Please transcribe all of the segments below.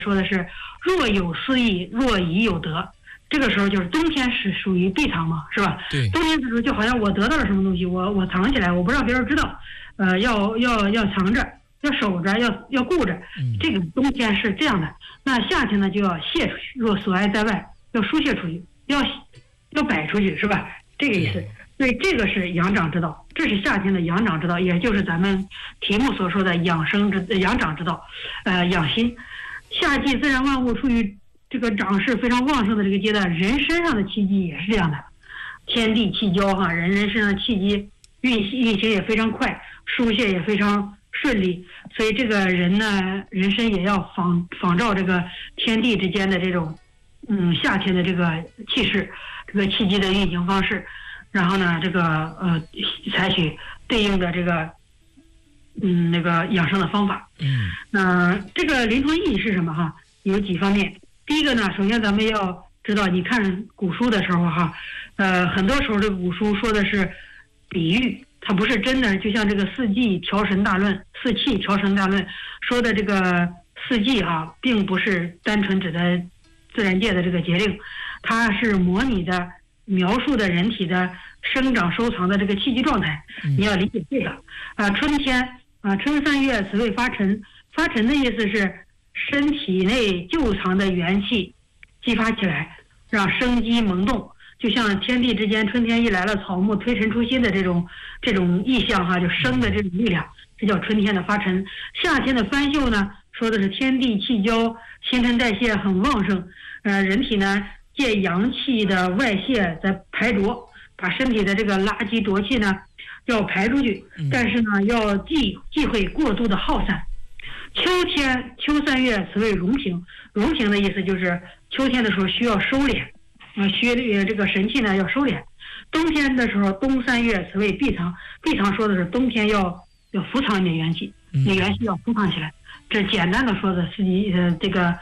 说的是若有思义，若已有得。这个时候就是冬天是属于避藏嘛，是吧？ 对。 冬天的时候就好像我得到了什么东西，我藏起来，我不让别人知道，要藏着，要守着，要顾着。这个冬天是这样的。那夏天呢就要泄出去，若所爱在外，要疏泄出去，要摆出去，是吧？这个意思。所以这个是养长之道，这是夏天的养长之道，也就是咱们题目所说的养长之道，养心。夏季自然万物处于这个长势非常旺盛的这个阶段，人身上的气机也是这样的，天地气交哈，人身上的气机运行也非常快，疏泄也非常顺利，所以这个人呢，人身也要仿照这个天地之间的这种夏天的这个气势，这个气机的运行方式，然后呢，这个采取对应的这个那个养生的方法。这个临床意义是什么哈？有几方面。第一个呢，首先咱们要知道，你看古书的时候哈，很多时候这个古书说的是比喻，它不是真的，就像这个四季调神大论、四气调神大论说的这个四季哈，并不是单纯指的自然界的这个节令，它是模拟的描述的人体的生长收藏的这个气机状态。你要理解这个春天春3月此谓发陈，发陈的意思是身体内旧藏的元气激发起来，让生机萌动，就像天地之间春天一来了，草木推陈出新的这种意象哈，就生的这种力量，这叫春天的发陈。夏天的翻秀呢，说的是天地气交，新陈代谢很旺盛，人体呢借阳气的外泄在排浊，把身体的这个垃圾浊气呢要排出去，但是呢要忌讳过度的耗散。秋3月此谓荣平，荣平的意思就是秋天的时候需要收敛，这个神气呢要收敛。冬天的时候，冬3月此谓闭藏，闭藏说的是冬天要伏藏一点元气，你元气要伏藏起来。这简单的说的是这个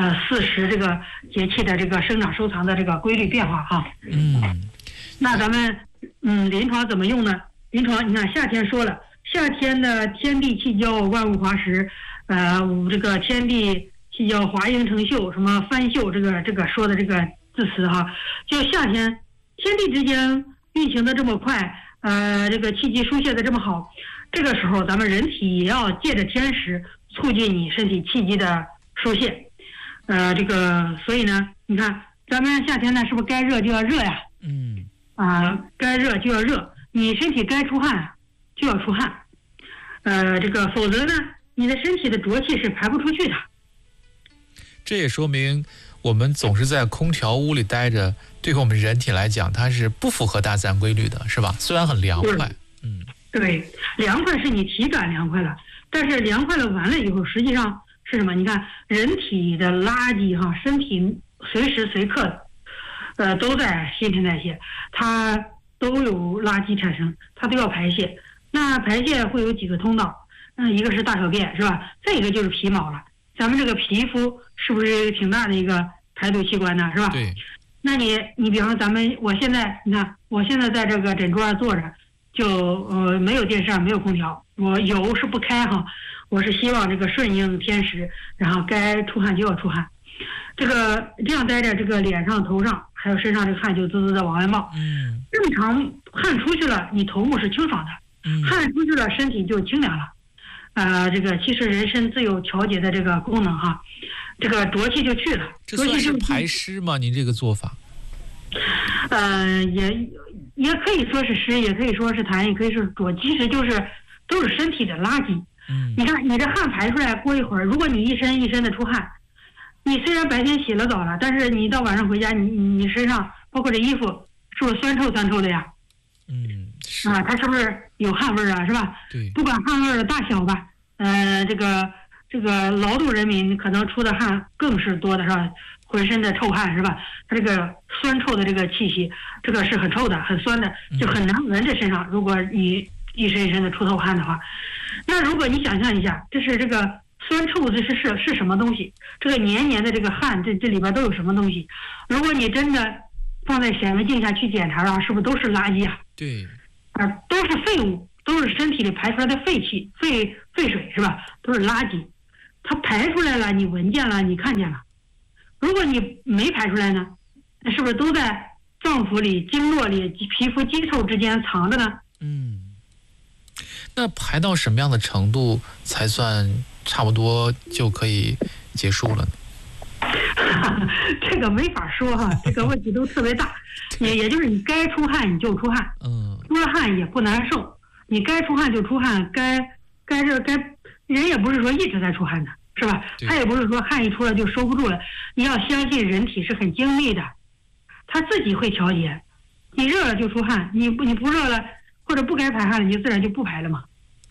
40这个节气的这个生长收藏的这个规律变化哈。那咱们临床怎么用呢？临床你看夏天说了，夏天的天地气交，万物华实，这个天地气交，华英成秀，什么翻秀，这个说的这个字词哈，就夏天天地之间运行的这么快，这个气机疏泄的这么好，这个时候咱们人体也要借着天时促进你身体气机的疏泄，这个所以呢，你看咱们夏天呢是不是该热就要热呀？该热就要热，你身体该出汗就要出汗，这个否则呢，你的身体的浊气是排不出去的。 这也说明我们总是在空调屋里待着，对于我们人体来讲，它是不符合大自然规律的，是吧？虽然很凉快， 对，凉快是你体感凉快了，但是凉快了完了以后，实际上是什么？你看人体的垃圾哈，身体随时随刻都在新陈代谢，它都有垃圾产生，它都要排泄。那排泄会有几个通道？一个是大小便，是吧？再一个就是皮毛了。咱们这个皮肤是不是挺大的一个排毒器官呢？是吧？ 对。 那你比方说我现在在这个诊桌上坐着，就没有电扇，没有空调，我油是不开哈，我是希望这个顺应天时，然后该出汗就要出汗。这样待着，这个脸上、头上还有身上这个汗就滋滋的往外冒。正常汗出去了，你头目是清爽的；汗出去了，身体就清凉了。这个其实人参自有调节的这个功能哈，这个浊气就去了。 这算是排湿吗？您这个做法？ 也可以说是湿，也可以说是痰，也可以说是浊，其实都是身体的垃圾。你看你这汗排出来，过一会儿，如果你一身一身的出汗，你虽然白天洗了澡了，但是你到晚上回家，你身上包括这衣服是不是酸臭的呀？它是不是有汗味啊？是吧？ 对。 不管汗味的大小吧，这个劳动人民可能出的汗更是多的，是吧？浑身的臭汗，是吧？它这个酸臭的这个气息，这个是很臭的，很酸的，就很难闻这身上。如果你一身一身的出透汗的话，那如果你想象一下，这是这个酸臭这是什么东西？这个黏黏的这个汗，这里边都有什么东西？如果你真的放在显微镜下去检查的话，是不是都是垃圾啊？ 对。 都是废物，都是身体里排出来的废气、废水，是吧？都是垃圾。 它排出来了，你闻见了，你看见了。如果你没排出来呢，那是不是都在脏腑里、经络里、皮肤肌凑之间藏着呢？ 那排到什么样的程度才算差不多就可以结束了呢？ 这个没法说哈，这个问题都特别大。也就是你该出汗你就出汗，出了汗也不难受，你该出汗就出汗，该人也不是说一直在出汗的，是吧？他也不是说汗一出来就收不住了。你要相信人体是很精密的，他自己会调节。你热了就出汗，你不热了或者不该排汗了，你自然就不排了嘛。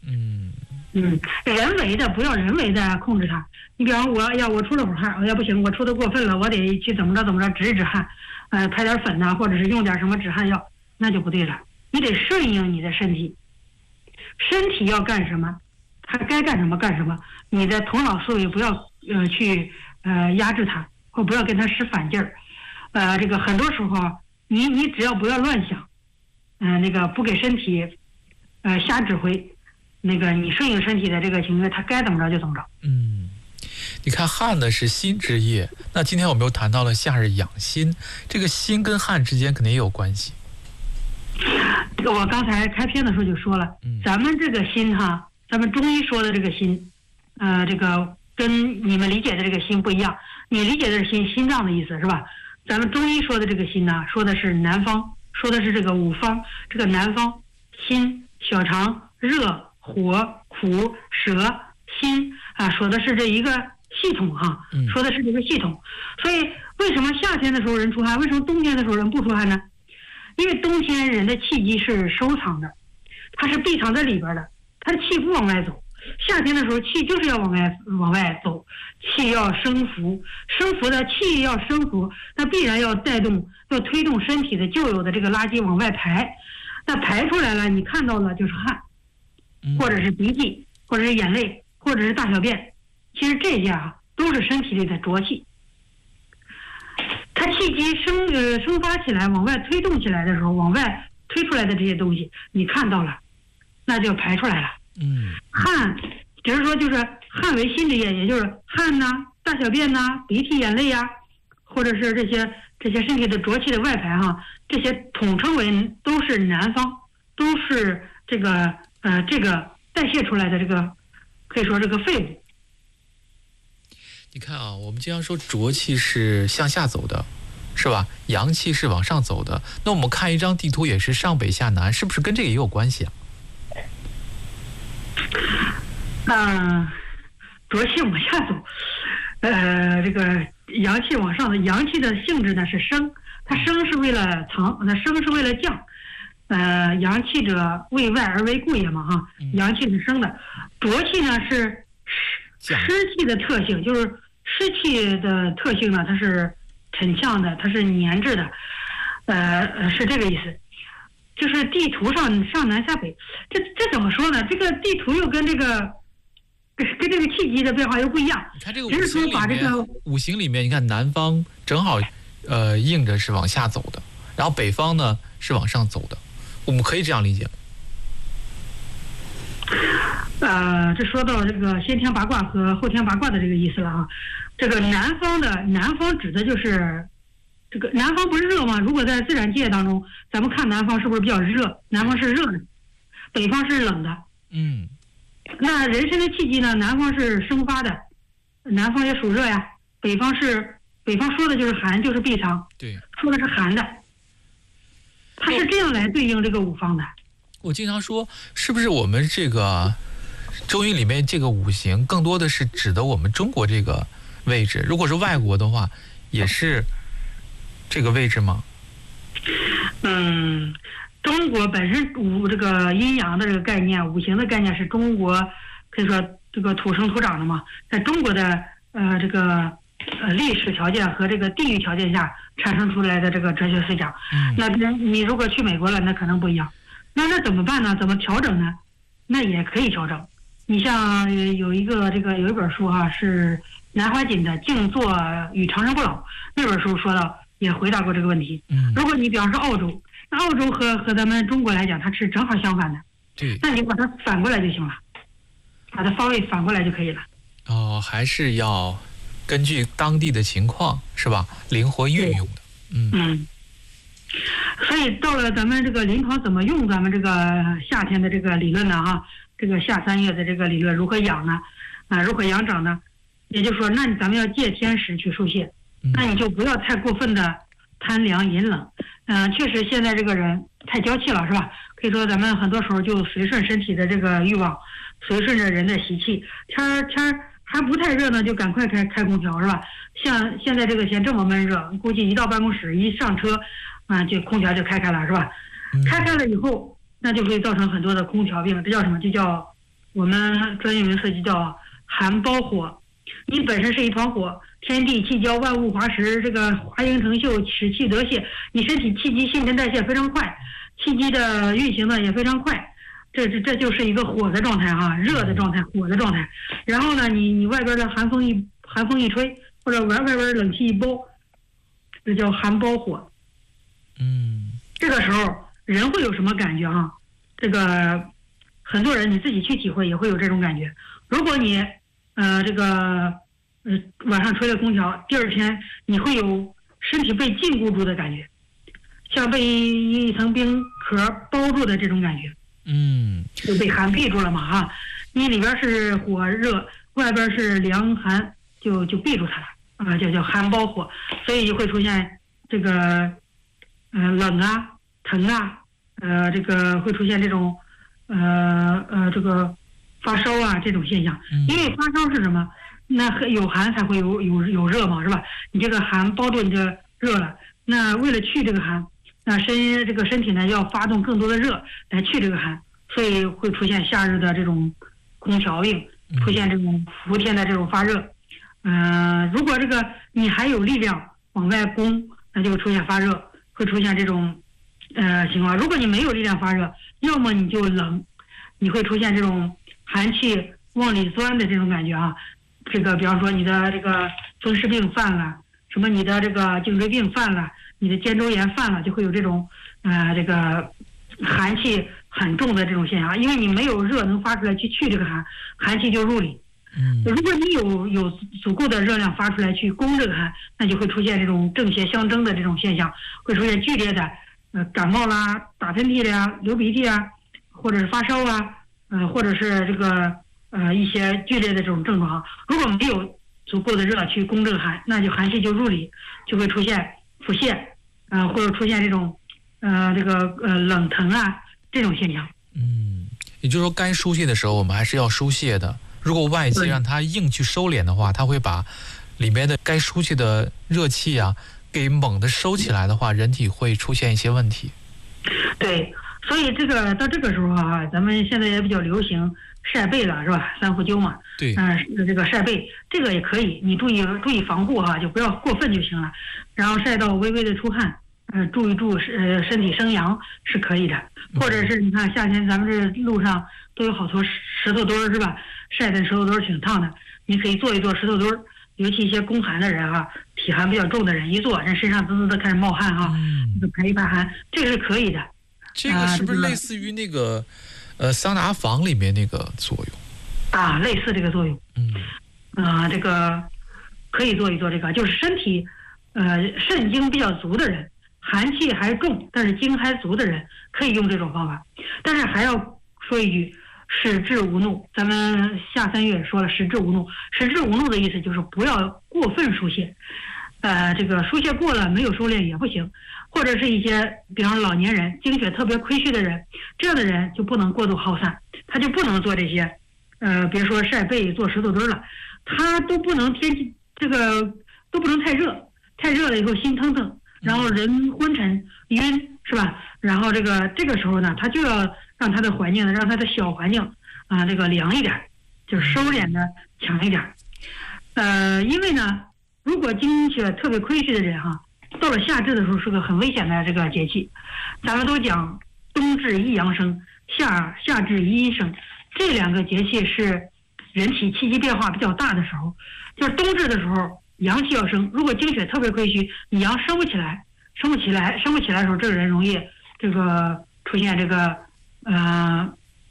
人为的不要人为的控制它。你比方我出了会儿汗，要不行，我出的过分了，我得去怎么着止一止汗，排点粉呐，或者是用点什么止汗药，那就不对了。你得顺应你的身体，身体要干什么，它该干什么干什么。你的头脑思维不要去压制它，或不要跟它使反劲儿。这个很多时候你只要不要乱想，那个不给身体瞎指挥，那个你顺应身体的这个情绪，它该怎么着就怎么着。 你看汗呢是心之液，那今天我们又谈到了夏日养心，这个心跟汗之间肯定也有关系。 我刚才开篇的时候就说了，咱们这个心哈，咱们中医说的这个心，这个跟你们理解的这个心不一样。你理解的是心脏的意思是吧？咱们中医说的这个心呢，说的是南方，说的是这个五方。这个南方，心、小肠、热、火、苦、舌、心啊，说的是这一个系统哈，说的是这个系统。所以为什么夏天的时候人出汗，为什么冬天的时候人不出汗呢？因为冬天人的气机是收藏的，它是闭藏在里边的，它的气不往外走。夏天的时候气就是要往外走，气要升浮，的气要升浮，那必然要推动身体的旧有的这个垃圾往外排。那排出来了，你看到了就是汗，或者是鼻涕，或者是眼泪，或者是大小便。其实这些都是身体里的浊气。它气机生发起来，往外推动起来的时候，往外推出来的这些东西，你看到了，那就排出来了。汗，只是说就是汗为心之液，也就是汗呐、大小便呐、鼻涕、眼泪呀，或者是这些身体的浊气的外排这些统称为都是南方，都是这个代谢出来的这个，可以说这个废物。 你看我们经常说浊气是向下走的，是吧？阳气是往上走的。那我们看一张地图也是上北下南，是不是跟这个也有关系浊气往下走，这个阳气往上的，阳气的性质呢是升，它升是为了藏，它升是为了降。阳气者为外而为固也嘛阳气是升的，浊气呢是湿气的特性，就是湿气的特性呢，它是沉呛的，它是粘滞的，是这个意思。就是地图上南下北，这怎么说呢？这个地图又跟这个气机的变化又不一样。 你看这个五行里面，你看南方正好映着是往下走的，然后北方呢是往上走的，我们可以这样理解。 这说到这个先天八卦和后天八卦的这个意思了这个南方指的就是这个南方不是热吗？如果在自然界当中，咱们看南方是不是比较热？南方是热的，北方是冷的。那人参的气机呢？南方是生发的，南方也属热呀。北方说的就是寒，就是闭藏。 对， 说的是寒的。它是这样来对应这个五方的。 我经常说，是不是我们这个中医里面这个五行更多的是指的我们中国这个位置？如果是外国的话，也是这个位置吗？ 中国本身这个阴阳的这个概念，五行的概念是中国可以说这个土生土长的嘛，在中国的这个历史条件和这个地域条件下产生出来的这个哲学思想。那你如果去美国了，那可能不一样。那怎么办呢？怎么调整呢？那也可以调整。你像有一本书是南怀瑾的《静坐与长生不老》，那本书说到也回答过这个问题。如果你比方说澳洲，那澳洲和咱们中国来讲，它是正好相反的。 对， 那你把它反过来就行了，把它方位反过来就可以了。 哦，还是要根据当地的情况是吧，灵活运用的。 所以到了咱们这个临床怎么用咱们这个夏天的这个理论呢？这个夏3月的这个理论如何养呢？如何养长呢？也就是说，那咱们要借天时去疏泄，那你就不要太过分的贪凉饮冷。确实现在这个人太娇气了，是吧？可以说咱们很多时候就随顺身体的这个欲望，随顺着人的习气。天还不太热呢，就赶快开空调，是吧？像现在这个天这么闷热，估计一到办公室一上车，就空调就开了，是吧？开了以后，那就会造成很多的空调病，这叫什么？就叫我们专业名词就叫寒包火。你本身是一团火，天地气交，万物华实，这个华营成秀，使气得泄，你身体气机新陈代谢非常快，气机的运行呢也非常快，这就是一个火的状态热的状态，火的状态。然后呢，你外边的寒风一吹，或者外边冷气一包，这叫寒包火。这个时候人会有什么感觉这个很多人你自己去体会也会有这种感觉。如果你晚上吹了空调，第二天你会有身体被禁锢住的感觉，像被一层冰壳包住的这种感觉，就被寒闭住了嘛你里边是火热，外边是凉寒，就闭住它了叫寒包火，所以就会出现这个冷疼这个会出现这种这个发烧这种现象。因为发烧是什么？那有寒才会有热嘛，是吧？你这个寒包住你这热了，那为了去这个寒，那这个身体呢要发动更多的热来去这个寒，所以会出现夏日的这种空调病，出现这种伏天的这种发热。如果这个你还有力量往外攻，那就会出现发热，会出现这种情况。如果你没有力量发热，要么你就冷，你会出现这种寒气往里钻的这种感觉这个比方说你的这个风湿病犯了，什么你的这个颈椎病犯了，你的肩周炎犯了，就会有这种这个寒气很重的这种现象。因为你没有热能发出来去这个寒气就入里。如果你有足够的热量发出来去攻这个寒，那就会出现这种正邪相争的这种现象，会出现剧烈的感冒啦、打喷嚏啦、流鼻涕或者是发烧或者是这个一些剧烈的这种症状如果没有足够的热去攻这个寒，那就寒气就入里，就会出现腹泻或者出现这种这个冷疼这种现象。 也就是说该疏泄的时候我们还是要疏泄的，如果外界让它硬去收敛的话，它会把里面的该疏泄的热气给猛地收起来的话，人体会出现一些问题。 对，所以这个到这个时候咱们现在也比较流行晒背了，是吧？3伏灸嘛。 对。 这个晒背，这个也可以，你注意防护就不要过分就行了。然后晒到微微的出汗，注意身体生阳是可以的。或者是你看夏天咱们这路上都有好多石头墩是吧？晒的石头墩挺烫的，你可以做一做石头墩，尤其一些宫寒的人体寒比较重的人，一做人身上滋滋的开始冒汗就排一排汗，这个是可以的。 这个是不是类似于那个桑拿房里面那个作用类似这个作用。这个可以做一做，这个就是身体肾精比较足的人，寒气还重但是精还足的人可以用这种方法。但是还要说一句，使志无怒。咱们夏3月说了使志无怒，使志无怒的意思就是不要过分疏泄。这个疏泄过了没有收敛也不行，或者是一些比方老年人精血特别亏虚的人，这样的人就不能过度耗散，他就不能做这些别说晒背做石头墩了，他都不能天气这个都不能太热了以后心腾腾，然后人昏沉晕，是吧？然后这个时候呢，他就要让他的环境呢，让他的小环境这个凉一点，就是收敛的强一点。因为呢，如果精血特别亏虚的人到了夏至的时候是个很危险的这个节气。咱们都讲冬至一阳生，夏至一阴生，这2个节气是人体气机变化比较大的时候。就是冬至的时候阳气要生，如果精血特别亏虚，你阳生不起来的时候，这个人容易这个出现这个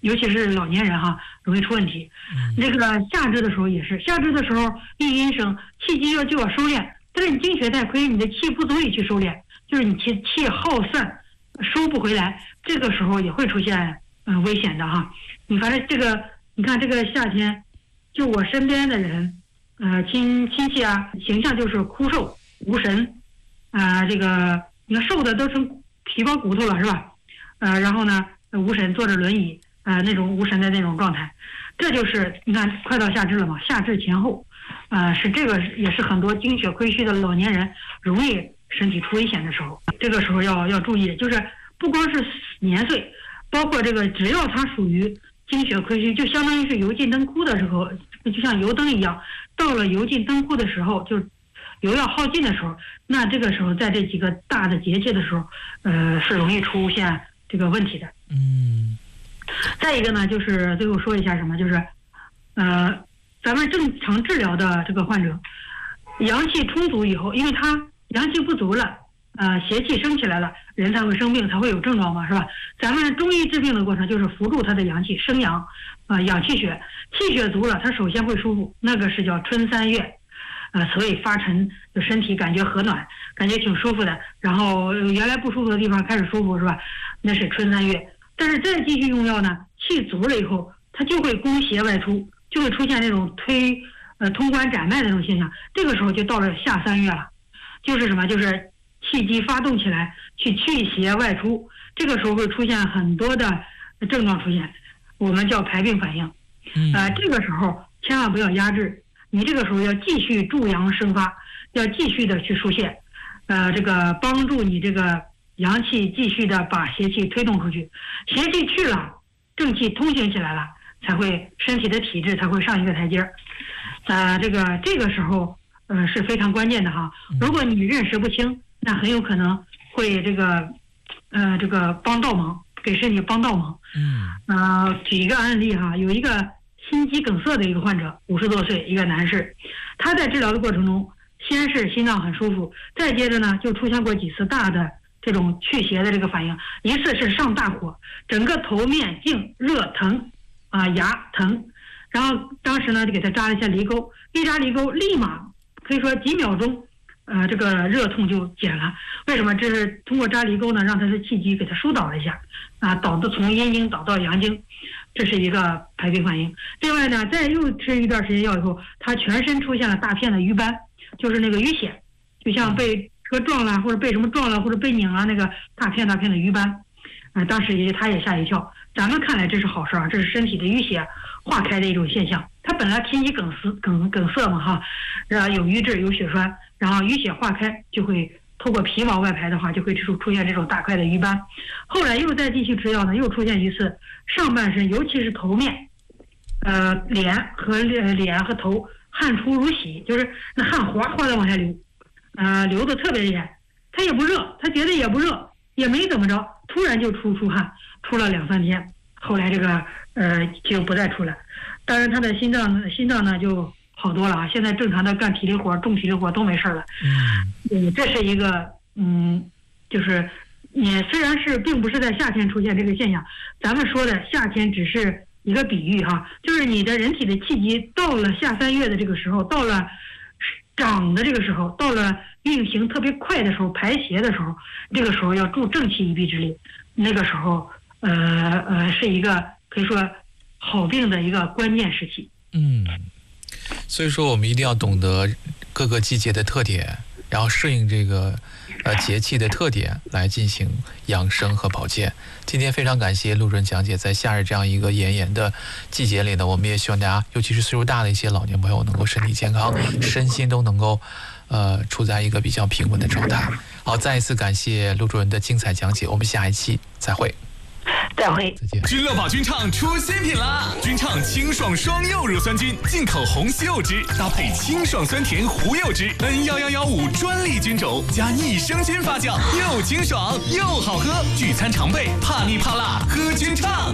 尤其是老年人哈，容易出问题。这个夏至的时候也是，夏至的时候一阴生，气机就要收敛，但是你精血太亏，你的气不足以去收敛，就是你气耗散，收不回来，这个时候也会出现危险的哈。你反正这个，你看这个夏天，就我身边的人，亲戚啊，形象就是枯瘦无神，这个你看瘦的都成皮包骨头了是吧？然后呢无神，坐着轮椅，那种无神的那种状态，这就是你看快到夏至了嘛，夏至前后，是这个也是很多精血亏虚的老年人容易身体出危险的时候，这个时候要注意，就是不光是年岁，包括这个只要它属于精血亏虚，就相当于是油尽灯枯的时候，就像油灯一样，到了油尽灯枯的时候，就油要耗尽的时候，那这个时候在这几个大的节气的时候，是容易出现这个问题的。再一个呢，就是最后说一下什么，就是咱们正常治疗的这个患者，阳气充足以后，因为他阳气不足了，邪气升起来了，人才会生病，才会有症状嘛，是吧？咱们中医治病的过程就是扶助他的阳气生阳，养气血，气血足了，他首先会舒服，那个是叫春三月，所以发沉，就身体感觉和暖，感觉挺舒服的，然后原来不舒服的地方开始舒服，是吧？那是春三月。但是再继续用药呢，气足了以后，它就会攻邪外出，就会出现这种通关斩脉的这种现象。这个时候就到了夏三月了，就是什么？就是气机发动起来，去去邪外出。这个时候会出现很多的症状出现，我们叫排病反应。这个时候千万不要压制，你这个时候要继续助阳生发，要继续的去疏泄，这个帮助你这个阳气继续的把邪气推动出去，邪气去了，正气通行起来了，才会身体的体质才会上一个台阶儿。这个时候是非常关键的哈。如果你认识不清，那很有可能会这个帮倒忙，给身体帮倒忙。举一个案例哈，有一个心肌梗塞的一个患者，50多岁，一个男士，他在治疗的过程中，先是心脏很舒服，再接着呢就出现过几次大的这种去邪的这个反应，一次是上大火，整个头面颈热疼，牙疼，然后当时呢就给他扎了一下离沟，一扎离沟立马可以说几秒钟，这个热痛就减了。为什么？这是通过扎离沟呢，让他的气机给他疏导了一下，导的从阴经导到阳经，这是一个排病反应。另外呢，再又吃一段时间药以后，他全身出现了大片的瘀斑，就是那个淤血，就像被车撞了，或者被什么撞了，或者被拧了，那个大片大片的瘀斑，当时他也吓一跳。咱们看来这是好事啊，这是身体的淤血化开的一种现象。他本来心肌梗塞嘛哈，有瘀滞有血栓，然后淤血化开就会透过皮毛外排的话，就会出现这种大块的瘀斑。后来又再继续吃药呢，又出现一次上半身，尤其是头面，脸和头汗出如洗，就是那汗哗哗的往下流，流的特别厉害。他也不热，他觉得也不热，也没怎么着，突然就出汗，出了2-3天，后来这个就不再出了。当然他的心脏呢就好多了啊，现在正常的干体力活、重体力活都没事了。这是一个就是你虽然是并不是在夏天出现这个现象，咱们说的夏天只是一个比喻哈，就是你的人体的气机到了夏3月的这个时候，到了长的这个时候，到了运行特别快的时候，排邪的时候，这个时候要助正气一臂之力，那个时候是一个可以说好病的一个关键时期。 所以说我们一定要懂得各个季节的特点，然后适应这个节气的特点来进行养生和保健。今天非常感谢陆主任讲解，在夏日这样一个炎炎的季节里呢，我们也希望大家，尤其是岁数大的一些老年朋友，能够身体健康，身心都能够处在一个比较平稳的状态。好，再一次感谢陆主任的精彩讲解，我们下一期再会。 再会。 再见。 君乐宝菌畅出新品啦！菌畅清爽双柚乳酸菌，进口红西柚汁搭配清爽酸甜胡柚汁，N11115专利菌种加益生菌发酵，又清爽又好喝。聚餐常备，怕腻怕辣喝菌畅。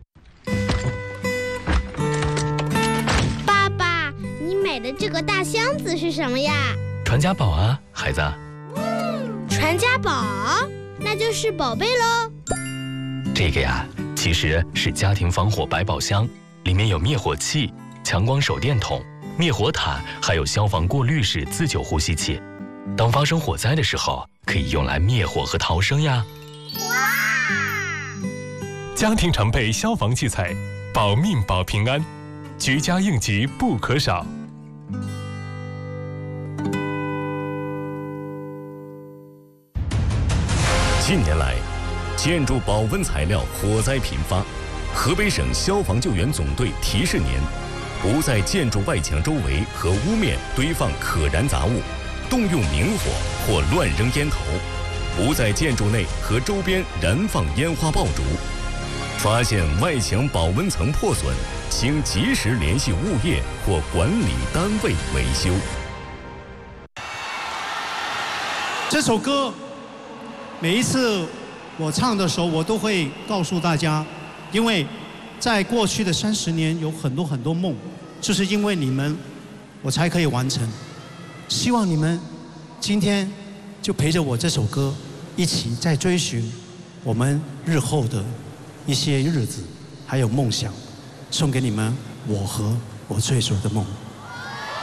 爸爸，你买的这个大箱子是什么呀？ 传家宝啊，孩子。 传家宝，那就是宝贝喽。 这个呀， 其实是家庭防火百宝箱，里面有灭火器、强光手电筒、灭火毯，还有消防过滤式自救呼吸器。当发生火灾的时候，可以用来灭火和逃生呀。 家庭常备消防器材，保命保平安，居家应急不可少。 近年来，建筑保温材料火灾频发，河北省消防救援总队提示您：不在建筑外墙周围和屋面堆放可燃杂物，动用明火或乱扔烟头，不在建筑内和周边燃放烟花爆竹。发现外墙保温层破损，请及时联系物业或管理单位维修。 这首歌每一次我唱的时候，我都会告诉大家，因为在过去的30年有很多梦，就是因为你们，我才可以完成。希望你们今天就陪着我这首歌，一起在追寻我们日后的一些日子，还有梦想，送给你们我和我追逐的梦。